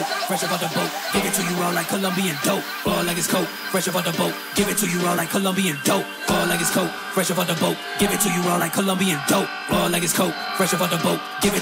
coke, fresh off the boat. Give it to you raw like Colombian dope. Raw like it's coke, fresh off the boat. Give it to you raw like Colombian dope. Raw like it's coke, fresh off the boat. Give it to you raw like Colombian dope. Raw like it's coke, fresh off the boat. Give it